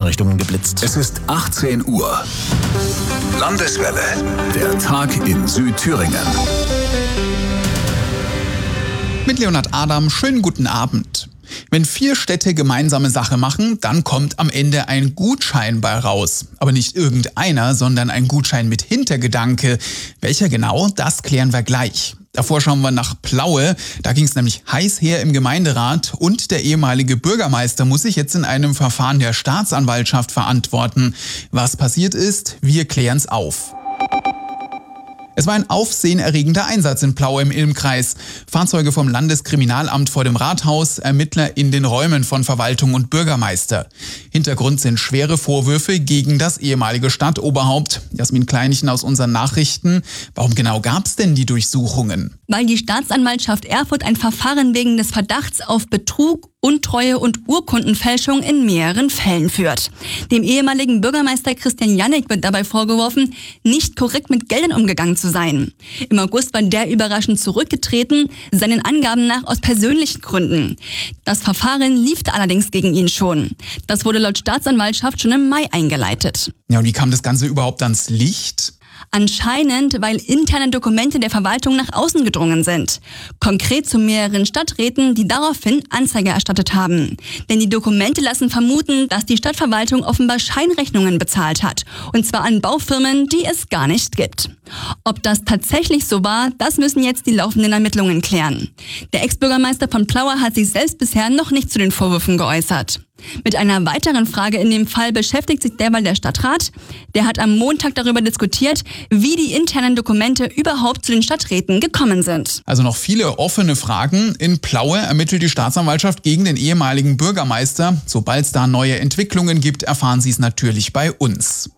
Einrichtungen geblitzt. Es ist 18 Uhr. Landeswelle. Der Tag in Südthüringen. Mit Leonhard Adam, schönen guten Abend. Wenn 4 Städte gemeinsame Sache machen, dann kommt am Ende ein Gutschein bei raus. Aber nicht irgendeiner, sondern ein Gutschein mit Hintergedanke. Welcher genau, das klären wir gleich. Davor schauen wir nach Plaue. Da ging es nämlich heiß her im Gemeinderat und der ehemalige Bürgermeister muss sich jetzt in einem Verfahren der Staatsanwaltschaft verantworten. Was passiert ist, wir klären es auf. Es war ein aufsehenerregender Einsatz in Plaue im Ilm-Kreis. Fahrzeuge vom Landeskriminalamt vor dem Rathaus, Ermittler in den Räumen von Verwaltung und Bürgermeister. Hintergrund sind schwere Vorwürfe gegen das ehemalige Stadtoberhaupt. Jasmin Kleinichen aus unseren Nachrichten. Warum genau gab es denn die Durchsuchungen? Weil die Staatsanwaltschaft Erfurt ein Verfahren wegen des Verdachts auf Betrug, Untreue und Urkundenfälschung in mehreren Fällen führt. Dem ehemaligen Bürgermeister Christian Jannek wird dabei vorgeworfen, nicht korrekt mit Geldern umgegangen zu sein. Im August war der überraschend zurückgetreten, seinen Angaben nach aus persönlichen Gründen. Das Verfahren lief allerdings gegen ihn schon. Das wurde laut Staatsanwaltschaft schon im Mai eingeleitet. Ja, und wie kam das Ganze überhaupt ans Licht? Anscheinend, weil interne Dokumente der Verwaltung nach außen gedrungen sind. Konkret zu mehreren Stadträten, die daraufhin Anzeige erstattet haben. Denn die Dokumente lassen vermuten, dass die Stadtverwaltung offenbar Scheinrechnungen bezahlt hat. Und zwar an Baufirmen, die es gar nicht gibt. Ob das tatsächlich so war, das müssen jetzt die laufenden Ermittlungen klären. Der Ex-Bürgermeister von Plaue hat sich selbst bisher noch nicht zu den Vorwürfen geäußert. Mit einer weiteren Frage in dem Fall beschäftigt sich derweil der Stadtrat. Der hat am Montag darüber diskutiert, wie die internen Dokumente überhaupt zu den Stadträten gekommen sind. Also noch viele offene Fragen. In Plaue ermittelt die Staatsanwaltschaft gegen den ehemaligen Bürgermeister. Sobald es da neue Entwicklungen gibt, erfahren Sie es natürlich bei uns.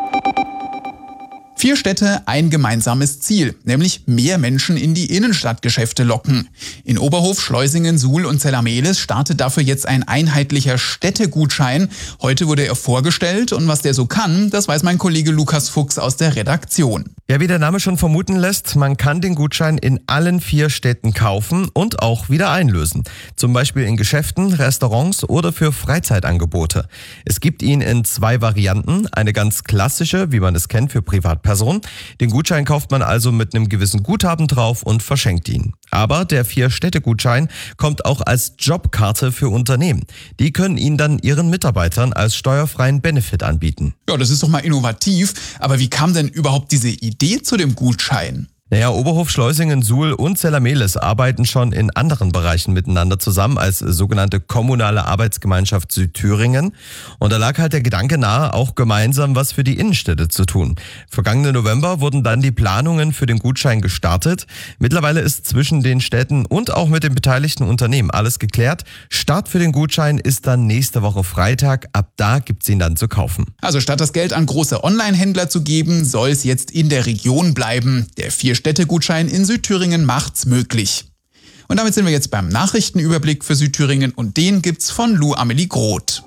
4 Städte, ein gemeinsames Ziel, nämlich mehr Menschen in die Innenstadtgeschäfte locken. In Oberhof, Schleusingen, Suhl und Zellamelis startet dafür jetzt ein einheitlicher Städtegutschein. Heute wurde er vorgestellt und was der so kann, das weiß mein Kollege Lukas Fuchs aus der Redaktion. Ja, wie der Name schon vermuten lässt, man kann den Gutschein in allen 4 Städten kaufen und auch wieder einlösen. Zum Beispiel in Geschäften, Restaurants oder für Freizeitangebote. Es gibt ihn in 2 Varianten. Eine ganz klassische, wie man es kennt, für Privatpersonen. Den Gutschein kauft man also mit einem gewissen Guthaben drauf und verschenkt ihn. Aber der 4-Städte-Gutschein kommt auch als Jobkarte für Unternehmen. Die können ihn dann ihren Mitarbeitern als steuerfreien Benefit anbieten. Ja, das ist doch mal innovativ. Aber wie kam denn überhaupt diese Idee zu dem Gutschein? Naja, Oberhof, Schleusingen, Suhl und Zellamelis arbeiten schon in anderen Bereichen miteinander zusammen als sogenannte kommunale Arbeitsgemeinschaft Südthüringen. Und da lag halt der Gedanke nahe, auch gemeinsam was für die Innenstädte zu tun. Vergangenen November wurden dann die Planungen für den Gutschein gestartet. Mittlerweile ist zwischen den Städten und auch mit den beteiligten Unternehmen alles geklärt. Start für den Gutschein ist dann nächste Woche Freitag. Ab da gibt's ihn dann zu kaufen. Also statt das Geld an große Online-Händler zu geben, soll es jetzt in der Region bleiben. Der 4-Städte-Gutschein in Südthüringen macht's möglich. Und damit sind wir jetzt beim Nachrichtenüberblick für Südthüringen und den gibt's von Lou Amelie Groth.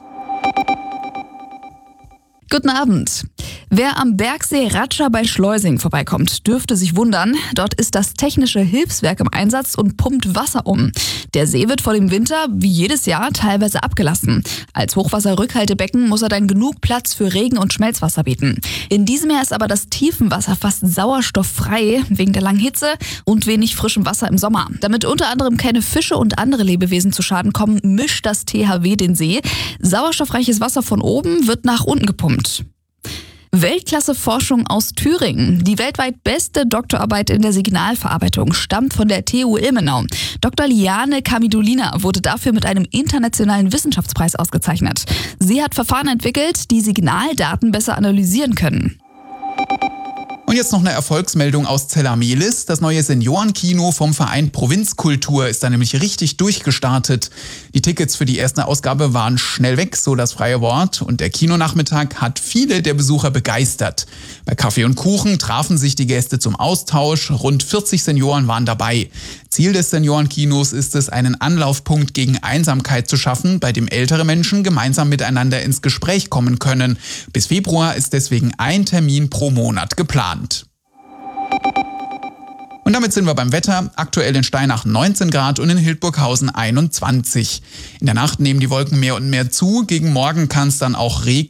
Guten Abend. Wer am Bergsee Ratscha bei Schleusing vorbeikommt, dürfte sich wundern. Dort ist das technische Hilfswerk im Einsatz und pumpt Wasser um. Der See wird vor dem Winter, wie jedes Jahr, teilweise abgelassen. Als Hochwasserrückhaltebecken muss er dann genug Platz für Regen- und Schmelzwasser bieten. In diesem Jahr ist aber das Tiefenwasser fast sauerstofffrei, wegen der langen Hitze und wenig frischem Wasser im Sommer. Damit unter anderem keine Fische und andere Lebewesen zu Schaden kommen, mischt das THW den See. Sauerstoffreiches Wasser von oben wird nach unten gepumpt. Weltklasse-Forschung aus Thüringen. Die weltweit beste Doktorarbeit in der Signalverarbeitung stammt von der TU Ilmenau. Dr. Liane Kamidulina wurde dafür mit einem internationalen Wissenschaftspreis ausgezeichnet. Sie hat Verfahren entwickelt, die Signaldaten besser analysieren können. Und jetzt noch eine Erfolgsmeldung aus Zellamelis. Das neue Seniorenkino vom Verein Provinzkultur ist da nämlich richtig durchgestartet. Die Tickets für die erste Ausgabe waren schnell weg, so das freie Wort. Und der Kinonachmittag hat viele der Besucher begeistert. Bei Kaffee und Kuchen trafen sich die Gäste zum Austausch. Rund 40 Senioren waren dabei. Ziel des Seniorenkinos ist es, einen Anlaufpunkt gegen Einsamkeit zu schaffen, bei dem ältere Menschen gemeinsam miteinander ins Gespräch kommen können. Bis Februar ist deswegen ein Termin pro Monat geplant. Und damit sind wir beim Wetter. Aktuell in Steinach 19 Grad und in Hildburghausen 21. In der Nacht nehmen die Wolken mehr und mehr zu. Gegen Morgen kann es dann auch regnen.